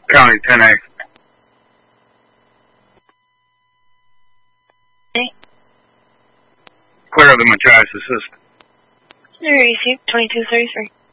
County 10A. Clear of the Machias Assist. Receive 2233.